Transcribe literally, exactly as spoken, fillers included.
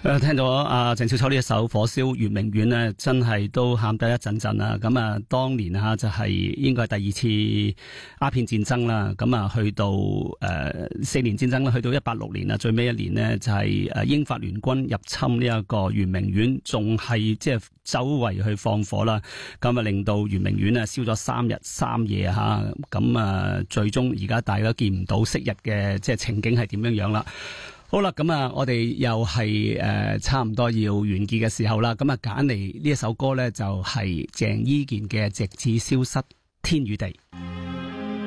誒，聽到阿鄭少秋呢一首《火燒圓明園》咧，真係都喊得一陣陣啦。咁啊，當年吓就係應該係第二次鴉片戰爭啦。咁啊，去到誒四年戰爭啦，去到一八六年啊，最尾一年呢，就係誒英法聯軍入侵呢一個圓明園，仲係即係周圍去放火啦。咁啊，令到圓明園啊燒咗三日三夜吓。咁啊，最終而家大家見唔到昔日嘅即係情景係點樣樣啦。好啦，咁啊，我哋又係誒、呃、差唔多要完結嘅時候啦。咁啊，揀嚟呢一首歌咧，就係鄭伊健嘅《直至消失天與地》。